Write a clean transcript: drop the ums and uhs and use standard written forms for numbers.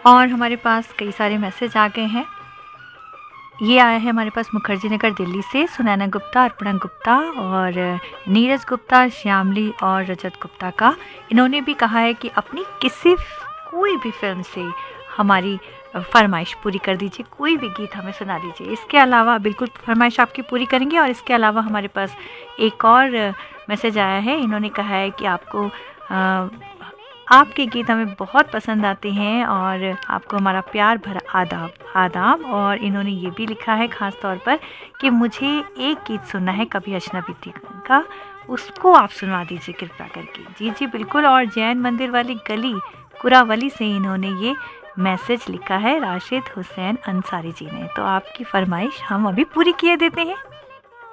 और हमारे पास कई सारे मैसेज आ गए हैं। ये आया है हमारे पास मुखर्जी नगर दिल्ली से सुनैना गुप्ता, अर्पणा गुप्ता और नीरज गुप्ता, श्यामली और रजत गुप्ता का। इन्होंने भी कहा है कि अपनी कोई भी फिल्म से हमारी फरमाइश पूरी कर दीजिए, कोई भी गीत हमें सुना दीजिए। इसके अलावा बिल्कुल फरमाइश आपकी पूरी करेंगे। और इसके अलावा हमारे पास एक और मैसेज आया है। इन्होंने कहा है कि आपके गीत हमें बहुत पसंद आते हैं और आपको हमारा प्यार भरा आदाब। और इन्होंने ये भी लिखा है ख़ास तौर पर कि मुझे एक गीत सुनना है कभी अजनबी थी का, उसको आप सुनवा दीजिए कृपया करके। जी जी बिल्कुल। और जैन मंदिर वाली गली कुरावली से इन्होंने ये मैसेज लिखा है राशिद हुसैन अंसारी जी ने। तो आपकी फरमाइश हम अभी पूरी किए देते हैं।